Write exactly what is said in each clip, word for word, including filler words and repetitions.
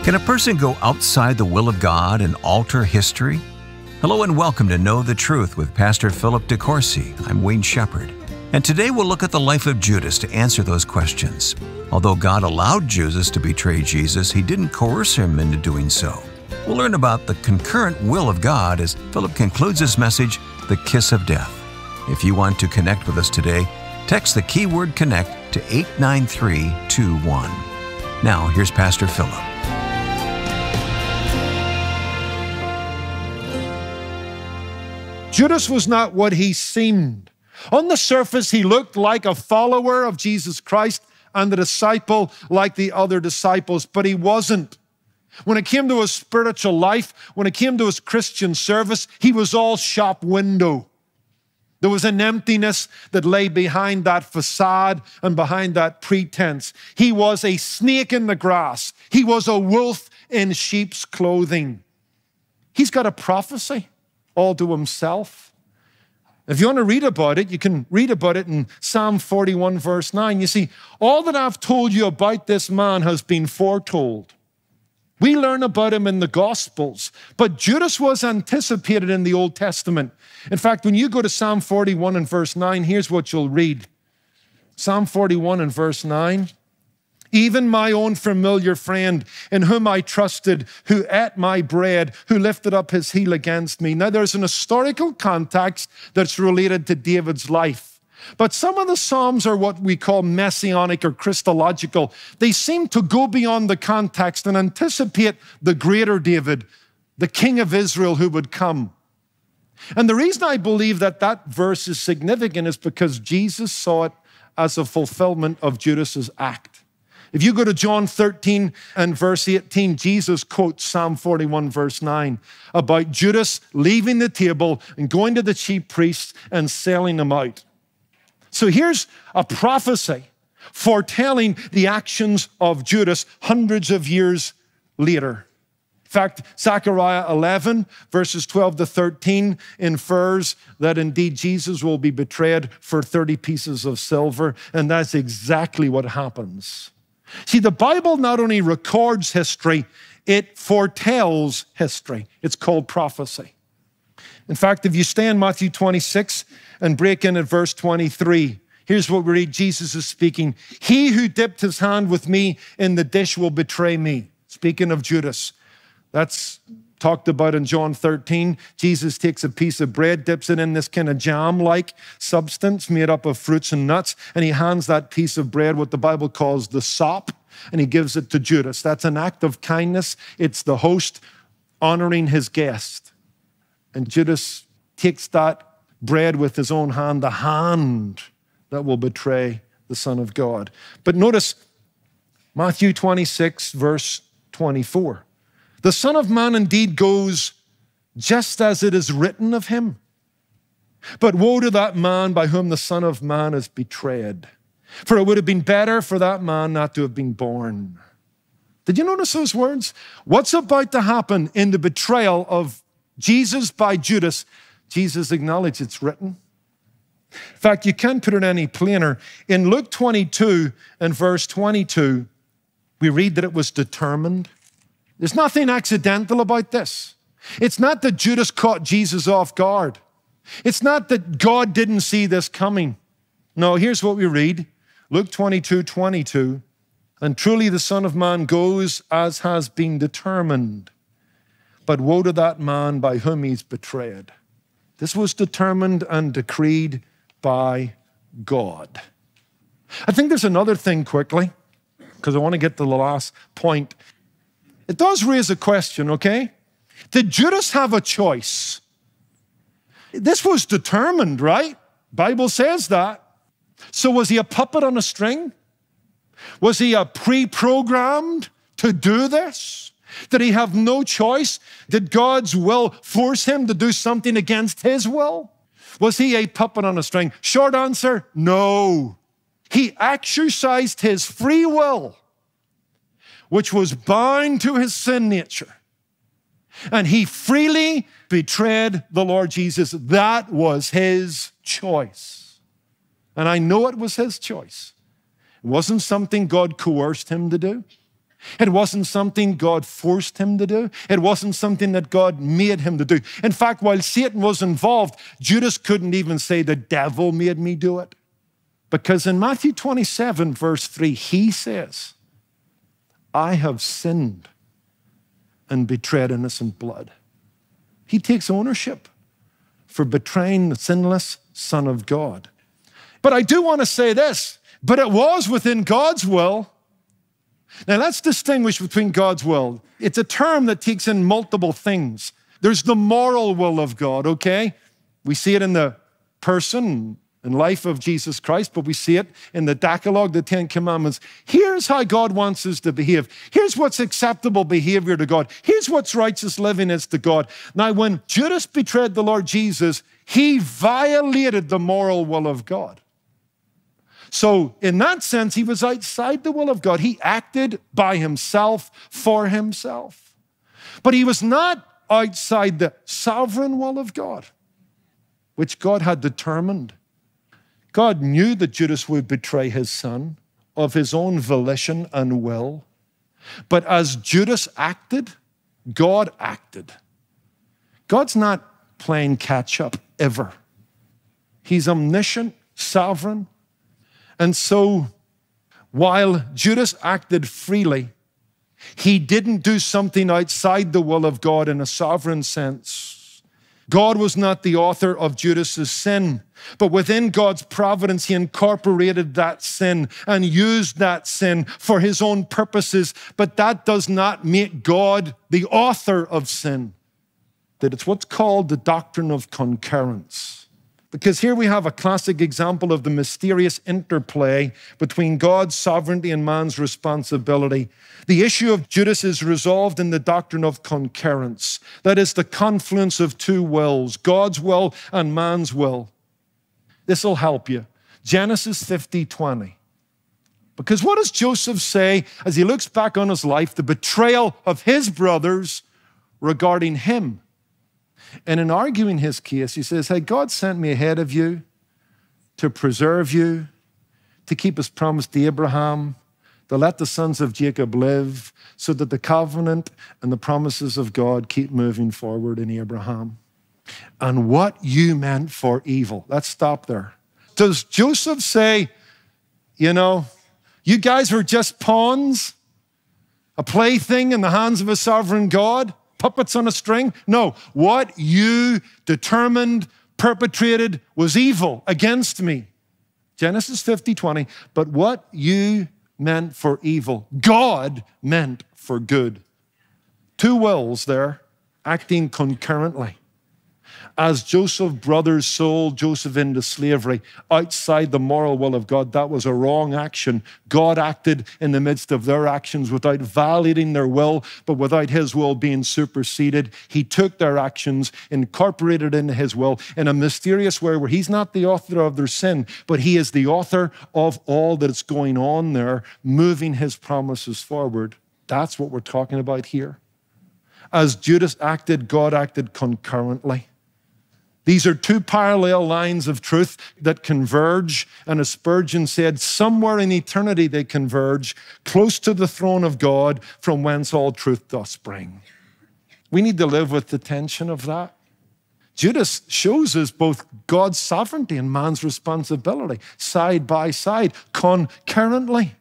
Can a person go outside the will of God and alter history? Hello and welcome to Know the Truth with Pastor Philip DeCourcy. I'm Wayne Shepherd. And today we'll look at the life of Judas to answer those questions. Although God allowed Judas to betray Jesus, he didn't coerce him into doing so. We'll learn about the concurrent will of God as Philip concludes his message, The Kiss of Death. If you want to connect with us today, text the keyword CONNECT to eight nine three two one. Now, here's Pastor Philip. Judas was not what he seemed. On the surface, he looked like a follower of Jesus Christ and a disciple like the other disciples, but he wasn't. When it came to his spiritual life, when it came to his Christian service, he was all shop window. There was an emptiness that lay behind that facade and behind that pretense. He was a snake in the grass. He was a wolf in sheep's clothing. He's got a prophecy all to himself. If you want to read about it, you can read about it in Psalm forty-one, verse nine. You see, all that I've told you about this man has been foretold. We learn about him in the Gospels, but Judas was anticipated in the Old Testament. In fact, when you go to Psalm forty-one and verse nine, here's what you'll read. Psalm forty-one and verse nine. Even my own familiar friend in whom I trusted, who ate my bread, who lifted up his heel against me. Now, there's an historical context that's related to David's life. But some of the Psalms are what we call messianic or Christological. They seem to go beyond the context and anticipate the greater David, the King of Israel who would come. And the reason I believe that that verse is significant is because Jesus saw it as a fulfillment of Judas's act. If you go to John thirteen and verse eighteen, Jesus quotes Psalm forty-one, verse nine, about Judas leaving the table and going to the chief priests and selling them out. So here's a prophecy foretelling the actions of Judas hundreds of years later. In fact, Zechariah eleven, verses twelve to thirteen, infers that indeed Jesus will be betrayed for thirty pieces of silver, and that's exactly what happens. See, the Bible not only records history, it foretells history. It's called prophecy. In fact, if you stay in Matthew twenty-six and break in at verse twenty-three, here's what we read. Jesus is speaking. He who dipped his hand with me in the dish will betray me. Speaking of Judas. That's talked about in John thirteen. Jesus takes a piece of bread, dips it in this kind of jam-like substance made up of fruits and nuts, and he hands that piece of bread, what the Bible calls the sop, and he gives it to Judas. That's an act of kindness. It's the host honoring his guest. And Judas takes that bread with his own hand, the hand that will betray the Son of God. But notice Matthew twenty-six, verse twenty-four. The Son of Man indeed goes just as it is written of him. But woe to that man by whom the Son of Man is betrayed. For it would have been better for that man not to have been born. Did you notice those words? What's about to happen in the betrayal of Jesus by Judas? Jesus acknowledged it's written. In fact, you can't put it any plainer. In Luke twenty-two and verse twenty-two, we read that it was determined. There's nothing accidental about this. It's not that Judas caught Jesus off guard. It's not that God didn't see this coming. No, here's what we read. Luke twenty-two, twenty-two. And truly the Son of Man goes as has been determined. But woe to that man by whom he's betrayed. This was determined and decreed by God. I think there's another thing quickly, because I want to get to the last point. It does raise a question, okay? Did Judas have a choice? This was determined, right? Bible says that. So was he a puppet on a string? Was he a pre-programmed to do this? Did he have no choice? Did God's will force him to do something against his will? Was he a puppet on a string? Short answer, no. He exercised his free will, which was bound to his sin nature. And he freely betrayed the Lord Jesus. That was his choice. And I know it was his choice. It wasn't something God coerced him to do. It wasn't something God forced him to do. It wasn't something that God made him to do. In fact, while Satan was involved, Judas couldn't even say the devil made me do it. Because in Matthew twenty-seven, verse three, he says, I have sinned and betrayed innocent blood. He takes ownership for betraying the sinless Son of God. But I do want to say this, but it was within God's will. Now let's distinguish between God's will. It's a term that takes in multiple things. There's the moral will of God, okay? We see it in the person and life of Jesus Christ, but we see it in the Decalogue, the Ten Commandments. Here's how God wants us to behave. Here's what's acceptable behavior to God. Here's what's righteous living is to God. Now, when Judas betrayed the Lord Jesus, he violated the moral will of God. So in that sense, he was outside the will of God. He acted by himself, for himself. But he was not outside the sovereign will of God, which God had determined. God knew that Judas would betray his son of his own volition and will. But as Judas acted, God acted. God's not playing catch up ever. He's omniscient, sovereign. And so while Judas acted freely, he didn't do something outside the will of God in a sovereign sense. God was not the author of Judas's sin, but within God's providence, he incorporated that sin and used that sin for his own purposes. But that does not make God the author of sin. That it's what's called the doctrine of concurrence. Because here we have a classic example of the mysterious interplay between God's sovereignty and man's responsibility. The issue of Judas is resolved in the doctrine of concurrence. That is the confluence of two wills, God's will and man's will. This will help you. Genesis fifty twenty. Because what does Joseph say as he looks back on his life, the betrayal of his brothers regarding him? And in arguing his case, he says, hey, God sent me ahead of you to preserve you, to keep his promise to Abraham, to let the sons of Jacob live, so that the covenant and the promises of God keep moving forward in Abraham. And what you meant for evil. Let's stop there. Does Joseph say, you know, you guys were just pawns, a plaything in the hands of a sovereign God? Puppets on a string? No, what you determined, perpetrated was evil against me. Genesis fifty twenty, but what you meant for evil, God meant for good. Two wills there, acting concurrently. As Joseph's brothers sold Joseph into slavery outside the moral will of God, that was a wrong action. God acted in the midst of their actions without violating their will, but without his will being superseded. He took their actions, incorporated into his will in a mysterious way where he's not the author of their sin, but he is the author of all that's going on there, moving his promises forward. That's what we're talking about here. As Judas acted, God acted concurrently. These are two parallel lines of truth that converge, and as Spurgeon said, somewhere in eternity they converge, close to the throne of God, from whence all truth doth spring. We need to live with the tension of that. Judas shows us both God's sovereignty and man's responsibility, side by side, concurrently.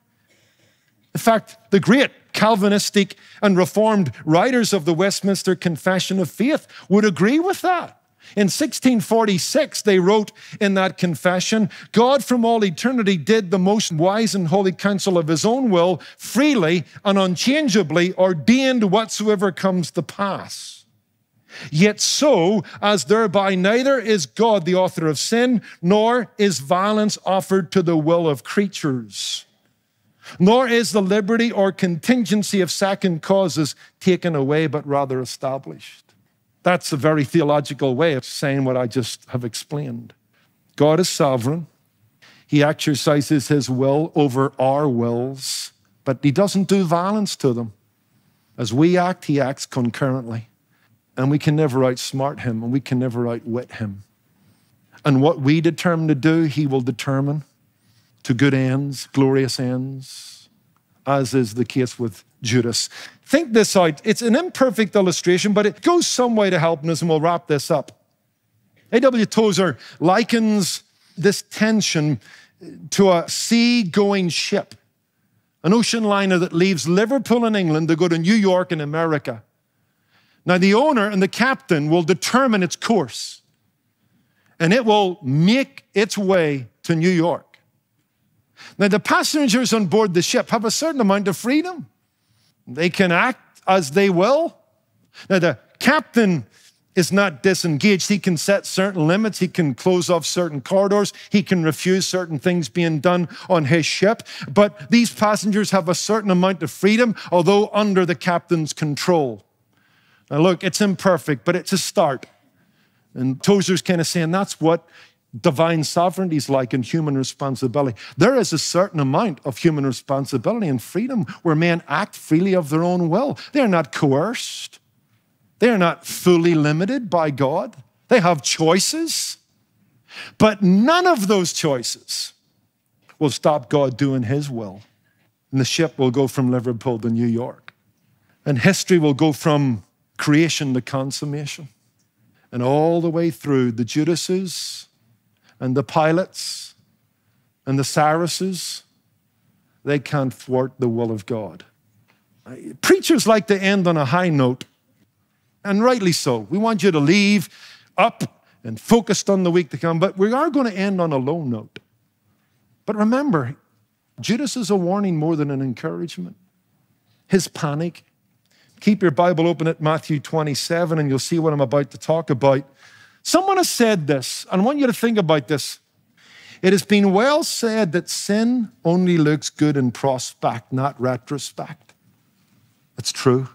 In fact, the great Calvinistic and Reformed writers of the Westminster Confession of Faith would agree with that. In sixteen forty-six, they wrote in that confession, God from all eternity did the most wise and holy counsel of his own will, freely and unchangeably ordained whatsoever comes to pass. Yet so, as thereby neither is God the author of sin, nor is violence offered to the will of creatures, nor is the liberty or contingency of second causes taken away, but rather established. That's a very theological way of saying what I just have explained. God is sovereign. He exercises his will over our wills, but he doesn't do violence to them. As we act, he acts concurrently. And we can never outsmart him, and we can never outwit him. And what we determine to do, he will determine to good ends, glorious ends, as is the case with Judas. Think this out. It's an imperfect illustration, but it goes some way to helping us, and we'll wrap this up. A W Tozer likens this tension to a sea-going ship, an ocean liner that leaves Liverpool in England to go to New York in America. Now, the owner and the captain will determine its course, and it will make its way to New York. Now, the passengers on board the ship have a certain amount of freedom. They can act as they will. Now, the captain is not disengaged. He can set certain limits. He can close off certain corridors. He can refuse certain things being done on his ship. But these passengers have a certain amount of freedom, although under the captain's control. Now look, it's imperfect, but it's a start. And Tozer's kind of saying that's what divine sovereignty is like in human responsibility. There is a certain amount of human responsibility and freedom where men act freely of their own will. They are not coerced. They are not fully limited by God. They have choices. But none of those choices will stop God doing his will. And the ship will go from Liverpool to New York. And history will go from creation to consummation. And all the way through, the Judases and the Pilates and the Cyruses, they can't thwart the will of God. Preachers like to end on a high note. And rightly so. We want you to leave up and focused on the week to come, but we are going to end on a low note. But remember, Judas is a warning more than an encouragement. His panic. Keep your Bible open at Matthew twenty-seven and you'll see what I'm about to talk about. Someone has said this, and I want you to think about this. It has been well said that sin only looks good in prospect, not retrospect. It's true.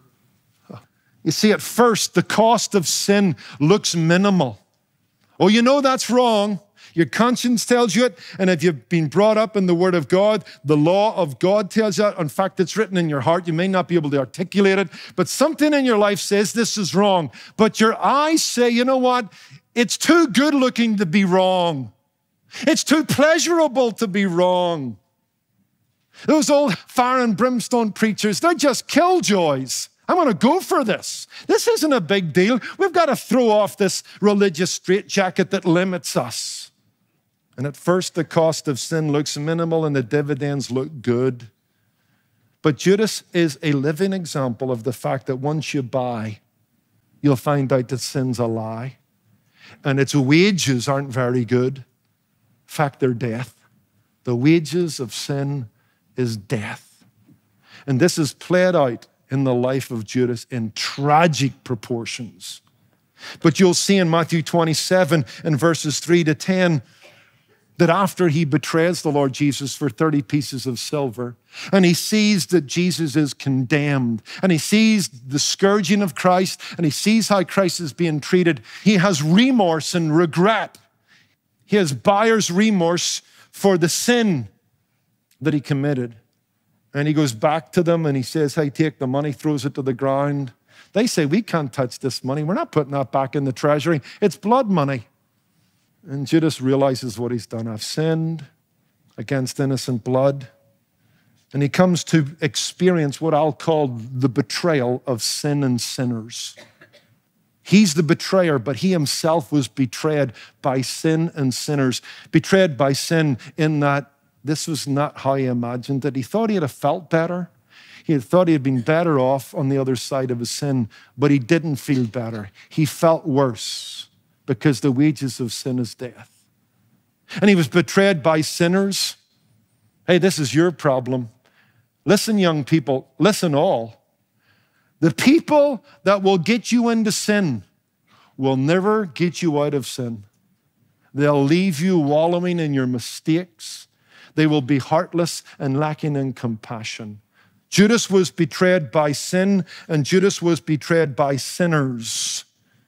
You see, at first, the cost of sin looks minimal. Oh, you know that's wrong. Your conscience tells you it. And if you've been brought up in the Word of God, the law of God tells you it. In fact, it's written in your heart. You may not be able to articulate it, but something in your life says this is wrong. But your eyes say, you know what? It's too good looking to be wrong. It's too pleasurable to be wrong. Those old fire and brimstone preachers, they're just killjoys. I'm going to go for this. This isn't a big deal. We've got to throw off this religious straitjacket that limits us. And at first, the cost of sin looks minimal and the dividends look good. But Judas is a living example of the fact that once you buy, you'll find out that sin's a lie. And its wages aren't very good. In fact, they're death. The wages of sin is death. And this is played out in the life of Judas in tragic proportions. But you'll see in Matthew twenty-seven and verses three to ten that after he betrays the Lord Jesus for thirty pieces of silver, and he sees that Jesus is condemned, and he sees the scourging of Christ, and he sees how Christ is being treated, he has remorse and regret. He has buyer's remorse for the sin that he committed. And he goes back to them and he says, hey, take the money, throws it to the ground. They say, we can't touch this money. We're not putting that back in the treasury. It's blood money. And Judas realizes what he's done. I've sinned against innocent blood. And he comes to experience what I'll call the betrayal of sin and sinners. He's the betrayer, but he himself was betrayed by sin and sinners. Betrayed by sin in that this was not how he imagined it. He thought he'd have felt better. He had thought he had been better off on the other side of his sin, but he didn't feel better. He felt worse because the wages of sin is death. And he was betrayed by sinners. Hey, this is your problem. Listen, young people, listen all. The people that will get you into sin will never get you out of sin. They'll leave you wallowing in your mistakes. They will be heartless and lacking in compassion. Judas was betrayed by sin, and Judas was betrayed by sinners.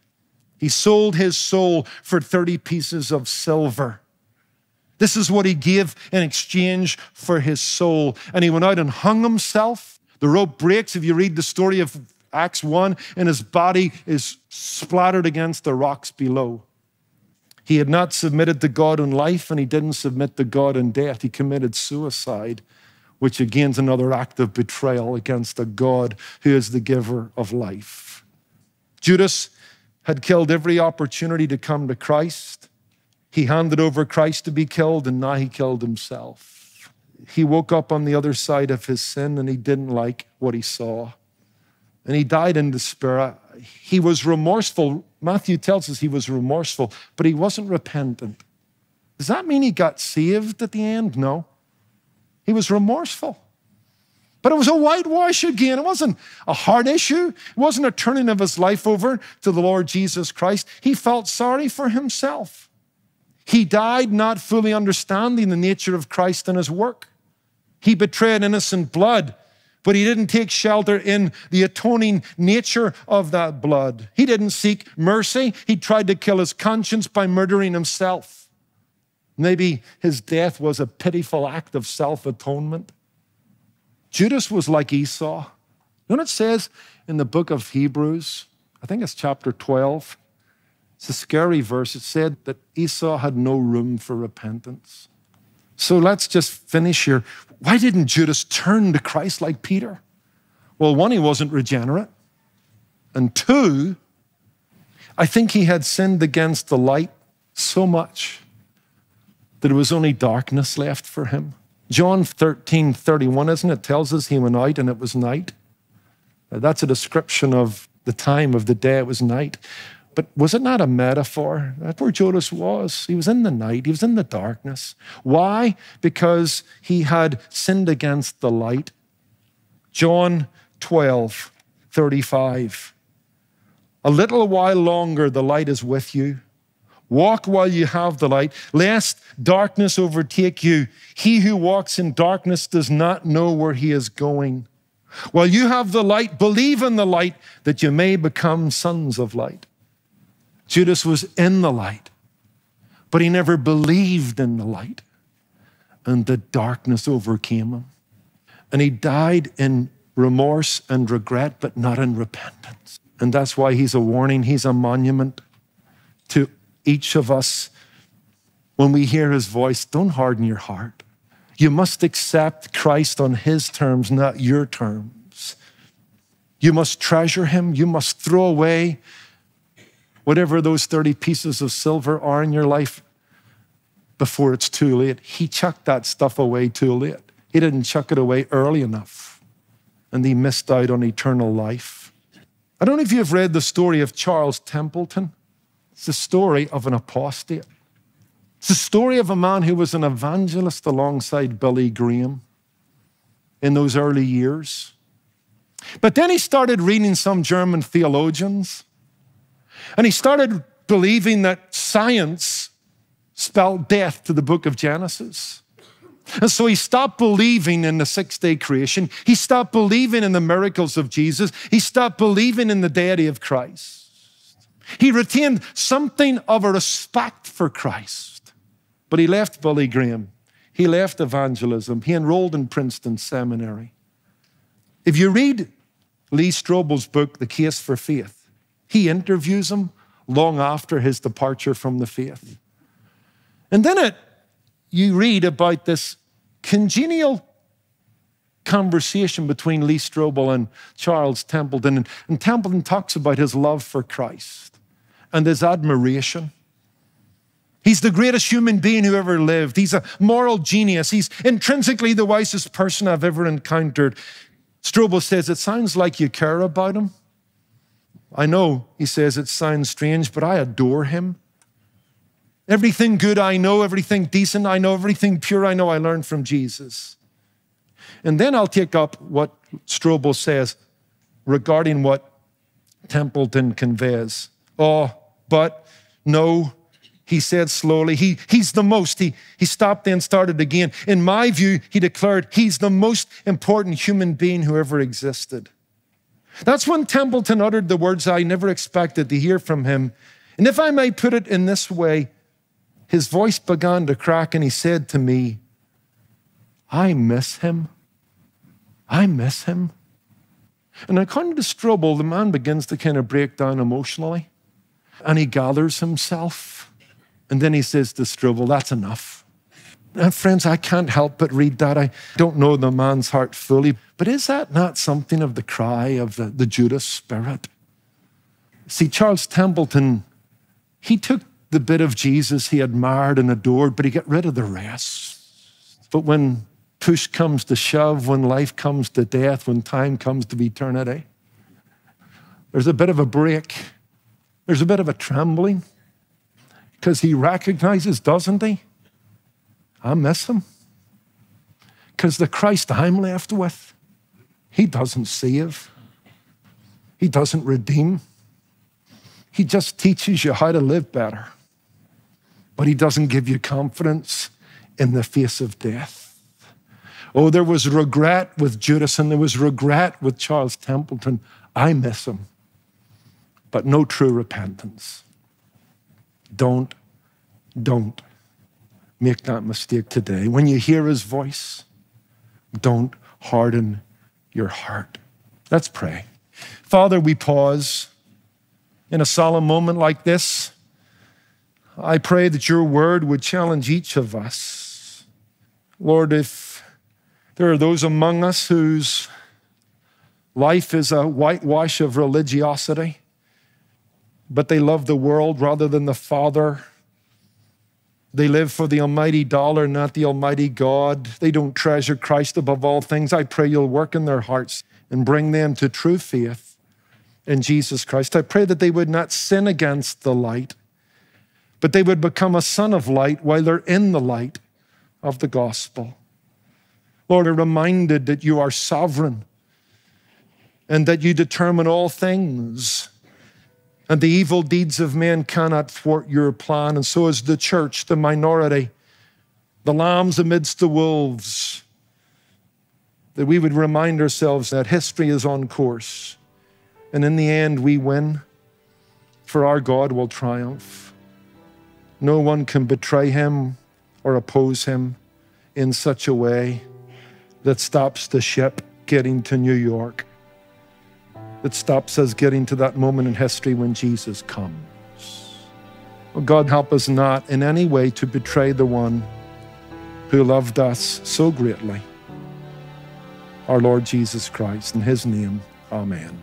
He sold his soul for thirty pieces of silver. This is what he gave in exchange for his soul. And he went out and hung himself. The rope breaks if you read the story of Acts one, and his body is splattered against the rocks below. He had not submitted to God in life, and he didn't submit to God in death. He committed suicide which again is another act of betrayal against a God who is the giver of life. Judas had killed every opportunity to come to Christ. He handed over Christ to be killed, and now he killed himself. He woke up on the other side of his sin, and he didn't like what he saw. And he died in despair. He was remorseful. Matthew tells us he was remorseful, but he wasn't repentant. Does that mean he got saved at the end? No. He was remorseful. But it was a whitewash again. It wasn't a hard issue. It wasn't a turning of his life over to the Lord Jesus Christ. He felt sorry for himself. He died not fully understanding the nature of Christ and his work. He betrayed innocent blood, but he didn't take shelter in the atoning nature of that blood. He didn't seek mercy. He tried to kill his conscience by murdering himself. Maybe his death was a pitiful act of self-atonement. Judas was like Esau. You know what it says in the book of Hebrews? I think it's chapter twelve. It's a scary verse. It said that Esau had no room for repentance. So let's just finish here. Why didn't Judas turn to Christ like Peter? Well, one, he wasn't regenerate. And two, I think he had sinned against the light so much that it was only darkness left for him. John thirteen thirty-one, isn't it? Tells us he went out and it was night. That's a description of the time of the day. It was night. But was it not a metaphor? That's where Judas was. He was in the night. He was in the darkness. Why? Because he had sinned against the light. John twelve thirty-five. A little while longer the light is with you. Walk while you have the light, lest darkness overtake you. He who walks in darkness does not know where he is going. While you have the light, believe in the light, that you may become sons of light. Judas was in the light, but he never believed in the light, and the darkness overcame him. And he died in remorse and regret, but not in repentance. And that's why he's a warning. He's a monument to each of us. When we hear his voice, don't harden your heart. You must accept Christ on his terms, not your terms. You must treasure him. You must throw away whatever those thirty pieces of silver are in your life before it's too late. He chucked that stuff away too late. He didn't chuck it away early enough, and he missed out on eternal life. I don't know if you've read the story of Charles Templeton. It's the story of an apostate. It's the story of a man who was an evangelist alongside Billy Graham in those early years. But then he started reading some German theologians, and he started believing that science spelled death to the book of Genesis. And so he stopped believing in the six-day creation. He stopped believing in the miracles of Jesus. He stopped believing in the deity of Christ. He retained something of a respect for Christ, but he left Billy Graham. He left evangelism. He enrolled in Princeton Seminary. If you read Lee Strobel's book, The Case for Faith, he interviews him long after his departure from the faith. And then it, you read about this congenial conversation between Lee Strobel and Charles Templeton. And, and Templeton talks about his love for Christ and his admiration. He's the greatest human being who ever lived. He's a moral genius. He's intrinsically the wisest person I've ever encountered. Strobel says, it sounds like you care about him. I know, he says, it sounds strange, but I adore him. Everything good I know, everything decent I know, everything pure I know, I learned from Jesus. And then I'll take up what Strobel says regarding what Templeton conveys. Oh, but no, he said slowly, he, he's the most. He, he stopped then started again. In my view, he declared, he's the most important human being who ever existed. That's when Templeton uttered the words I never expected to hear from him. And if I may put it in this way, his voice began to crack and he said to me, I miss him. I miss him. And according to Strobel, the man begins to kind of break down emotionally. And he gathers himself. And then he says to Strobel, that's enough. And friends, I can't help but read that. I don't know the man's heart fully, but is that not something of the cry of the, the Judas spirit? See, Charles Templeton, he took the bit of Jesus he admired and adored, but he got rid of the rest. But when push comes to shove, when life comes to death, when time comes to eternity, there's a bit of a break. There's a bit of a trembling because he recognizes, doesn't he? I miss him. Because the Christ I'm left with, he doesn't save. He doesn't redeem. He just teaches you how to live better. But he doesn't give you confidence in the face of death. Oh, there was regret with Judas and there was regret with Charles Templeton. I miss him. But no true repentance. Don't, don't make that mistake today. When you hear his voice, don't harden your heart. Let's pray. Father, we pause in a solemn moment like this. I pray that your word would challenge each of us. Lord, if there are those among us whose life is a whitewash of religiosity, but they love the world rather than the Father. They live for the almighty dollar, not the almighty God. They don't treasure Christ above all things. I pray you'll work in their hearts and bring them to true faith in Jesus Christ. I pray that they would not sin against the light, but they would become a son of light while they're in the light of the gospel. Lord, I'm reminded that you are sovereign and that you determine all things. And the evil deeds of men cannot thwart your plan. And so is the church, the minority, the lambs amidst the wolves, that we would remind ourselves that history is on course. And in the end, we win, for our God will triumph. No one can betray him or oppose him in such a way that stops the ship getting to New York, that stops us getting to that moment in history when Jesus comes. Oh God, help us not in any way to betray the one who loved us so greatly, our Lord Jesus Christ. In his name, amen.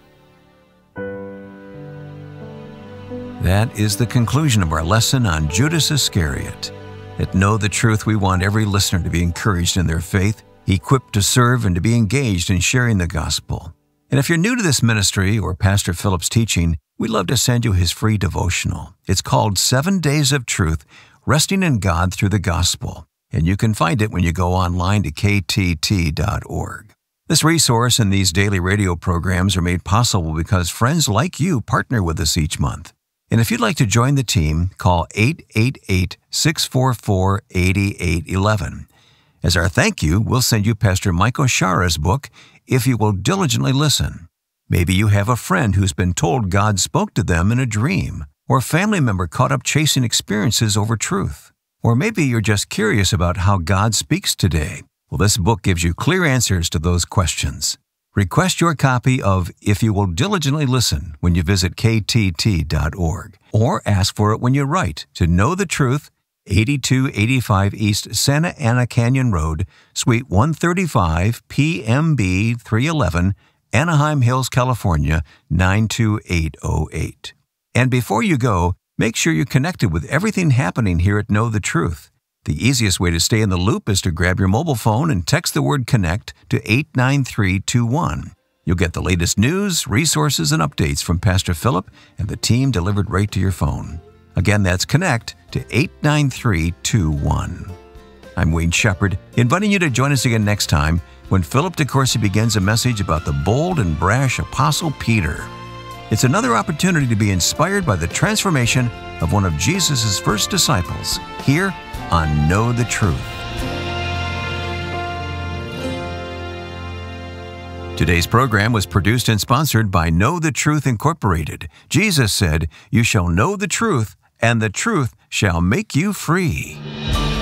That is the conclusion of our lesson on Judas Iscariot. At Know the Truth, we want every listener to be encouraged in their faith, equipped to serve, and to be engaged in sharing the gospel. And if you're new to this ministry or Pastor Philip's teaching, we'd love to send you his free devotional. It's called Seven Days of Truth, Resting in God Through the Gospel. And you can find it when you go online to k t t dot org. This resource and these daily radio programs are made possible because friends like you partner with us each month. And if you'd like to join the team, call eight eight eight, six four four, eight eight one one. As our thank you, we'll send you Pastor Mike O'Shara's book, If You Will Diligently Listen. Maybe you have a friend who's been told God spoke to them in a dream, or a family member caught up chasing experiences over truth. Or maybe you're just curious about how God speaks today. Well, this book gives you clear answers to those questions. Request your copy of If You Will Diligently Listen when you visit k t t dot org, or ask for it when you write to Know the Truth, eighty-two eighty-five East Santa Ana Canyon Road, Suite one thirty-five, P M B three eleven, Anaheim Hills, California, nine two eight oh eight. And before you go, make sure you're connected with everything happening here at Know the Truth. The easiest way to stay in the loop is to grab your mobile phone and text the word CONNECT to eight nine three two one. You'll get the latest news, resources, and updates from Pastor Philip and the team delivered right to your phone. Again, that's CONNECT to eight nine three two one. I'm Wayne Shepherd, inviting you to join us again next time when Philip DeCourcy begins a message about the bold and brash Apostle Peter. It's another opportunity to be inspired by the transformation of one of Jesus' first disciples here on Know the Truth. Today's program was produced and sponsored by Know the Truth Incorporated. Jesus said, "You shall know the truth, and the truth shall make you free."